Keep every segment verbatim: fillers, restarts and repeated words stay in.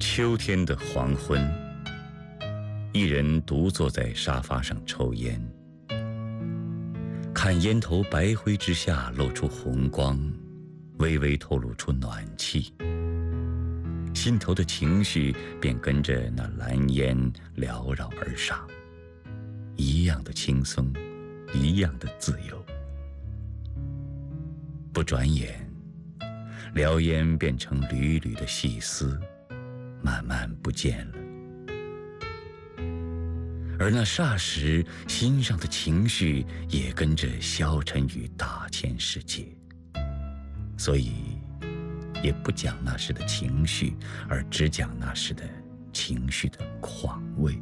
秋天的黄昏，一人独坐在沙发上抽烟，看烟头白灰之下露出红光，微微透露出暖气，心头的情绪便跟着那蓝烟缭绕而上，一样的轻松，一样的自由。不转眼，燎烟变成缕缕的细丝，慢慢不见了。而那霎时，心上的情绪也跟着消沉于大千世界。所以，也不讲那时的情绪，而只讲那时的情绪的况味。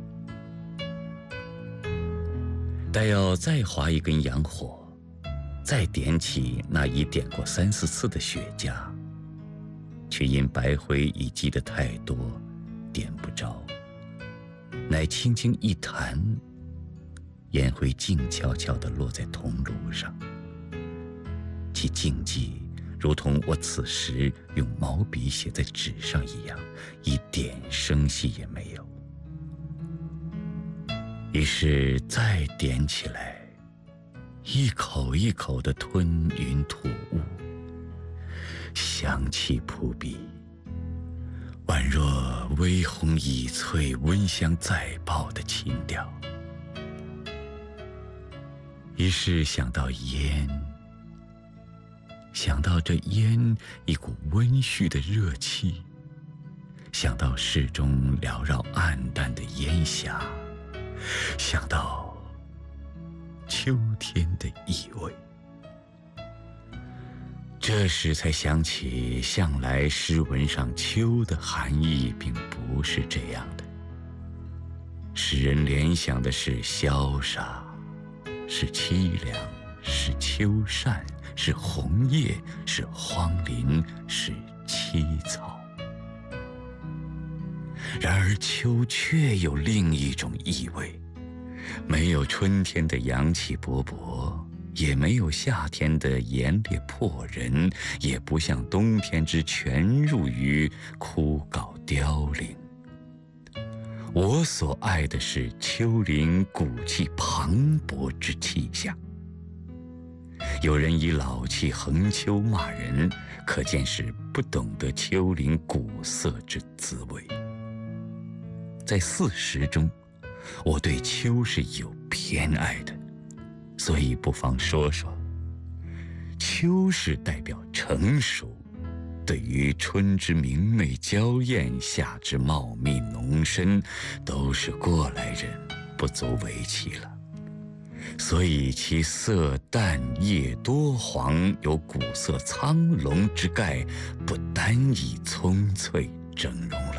待要再划一根洋火，再点起那已点过三四次的雪茄，却因白灰已积得太多，点不着，乃轻轻一弹，烟灰静悄悄地落在铜炉上，其静寂如同我此时用毛笔写在纸上一样，一点声息也没有。于是再点起来，一口一口地吞云吐雾，香气扑鼻，宛若微红已翠，温香再爆的情调。于是想到烟，想到这烟一股温煦的热气，想到室中缭绕暗淡的烟霞，想到秋天的意味。这时才想起，向来诗文上秋的含义并不是这样的，使人联想的是萧杀，是凄凉，是秋扇，是红叶，是荒林，是凄草。然而秋却有另一种意味，没有春天的阳气勃勃，也没有夏天的炎烈迫人，也不像冬天之全入于枯槁凋零。我所爱的是秋林骨气磅礴之气象。有人以老气横秋骂人，可见是不懂得秋林古色之滋味。在四时中，我对秋是有偏爱的，所以不妨说说，秋是代表成熟，对于春之明媚娇艳，夏之茂密浓深，都是过来人，不足为奇了。所以其色淡叶多黄，有古色苍龙之概，不单以葱翠整容了。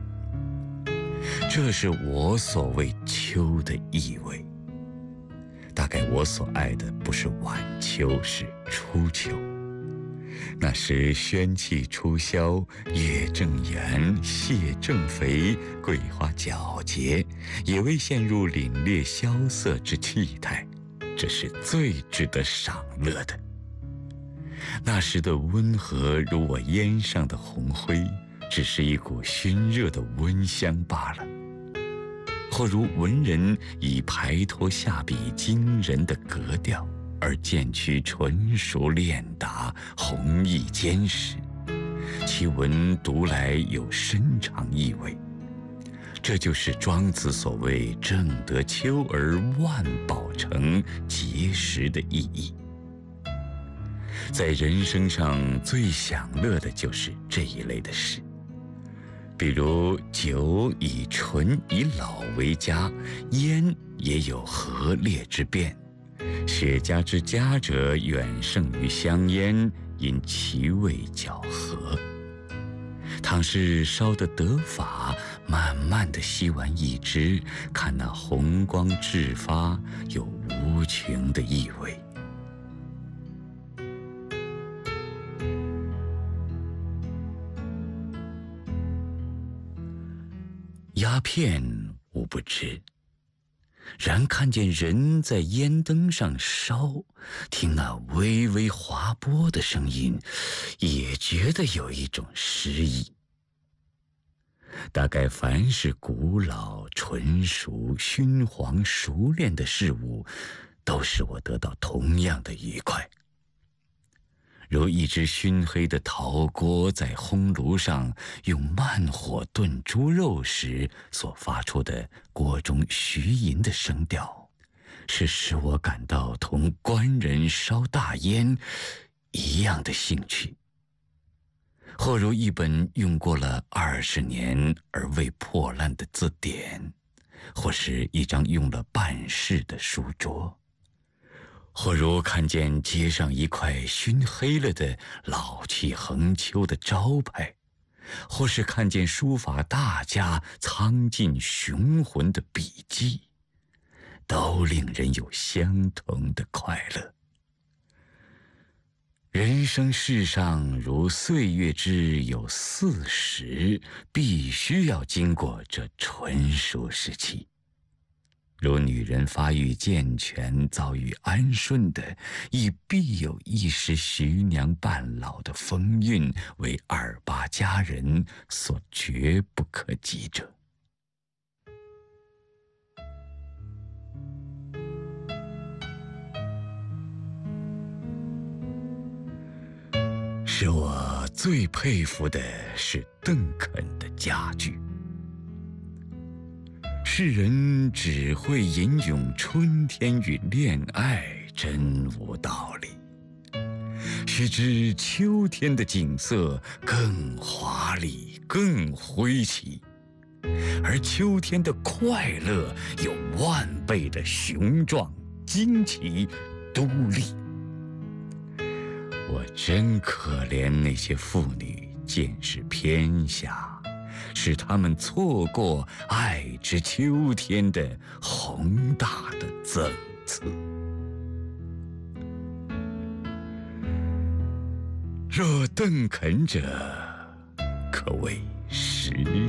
这是我所谓秋的意味。大概我所爱的不是晚秋，是初秋。那时宣气初消，月正圆，蟹正肥，桂花皎洁，也未陷入凛冽萧瑟之气态，这是最值得赏乐的。那时的温和如我烟上的红灰，只是一股熏热的温香罢了，或如文人以排脱下笔惊人的格调，而渐趋纯熟练达，弘毅坚实，其文读来有深长意味。这就是庄子所谓正得秋而万宝成结实的意义。在人生上最享乐的就是这一类的事，比如酒以醇以老为佳，烟也有和烈之变，雪茄之佳者远胜于香烟，因其味较和。倘是烧得得法，慢慢地吸完一支，看那红光炙发，有无穷的意味。鸦片吾不知，然看见人在烟灯上烧，听那微微划拨的声音，也觉得有一种诗意。 大概凡是古老、纯熟、熏黄、熟练的事物，都使我得到同样的愉快。如一只熏黑的陶锅在烘炉上用慢火炖猪肉时所发出的锅中徐吟的声调，是使我感到同官人烧大烟一样的兴趣。或如一本用过了二十年而未破烂的字典，或是一张用了半世的书桌，或如看见街上一块熏黑了的老气横秋的招牌，或是看见书法大家苍劲雄浑的笔迹，都令人有相同的快乐。人生世上如岁月之有四十，必须要经过这纯熟时期。如女人发育健全、遭遇安顺的，亦必有一时徐娘半老的风韵，为二八佳人所绝不可及者。使我最佩服的是邓肯的佳句。世人只会吟咏春天与恋爱，真无道理。须知秋天的景色更华丽、更挥奇，而秋天的快乐有万倍的雄壮、惊奇、独立。我真可怜那些妇女见识偏狭，使他们错过爱之秋天的宏大的赠赐。若邓肯者，可谓实